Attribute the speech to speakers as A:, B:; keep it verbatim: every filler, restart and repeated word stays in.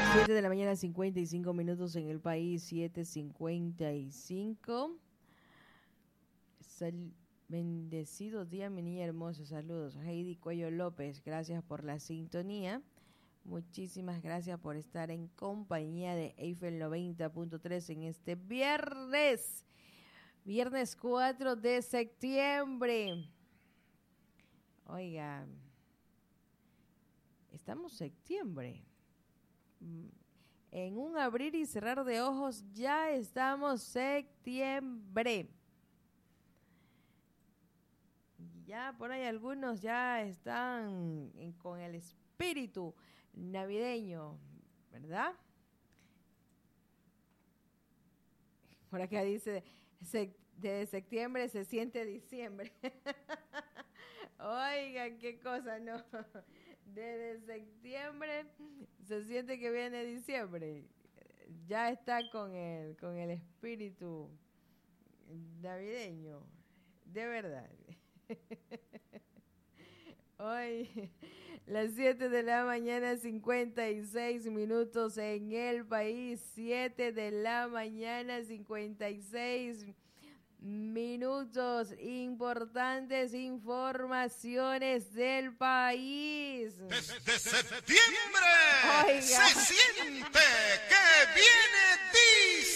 A: siete de la mañana, cincuenta y cinco minutos en el país, siete cincuenta y cinco. Sal, bendecido día, mi niña hermosa. Saludos. Heidi Cuello López, gracias por la sintonía. Muchísimas gracias por estar en compañía de Eiffel noventa punto tres en este viernes. Viernes cuatro de septiembre. Oiga, estamos en septiembre. En un abrir y cerrar de ojos ya estamos septiembre. Ya por ahí algunos ya están en, con el espíritu navideño, ¿verdad? Por acá dice, se, de septiembre se siente diciembre. Oigan, qué cosa, no. Desde septiembre se siente que viene diciembre. Ya está con el, con el espíritu navideño. De verdad. Hoy, las siete de la mañana, cincuenta y seis minutos en el país. siete de la mañana, cincuenta y seis minutos. Importantes informaciones del país.
B: Desde septiembre
A: Oiga.
B: se siente que viene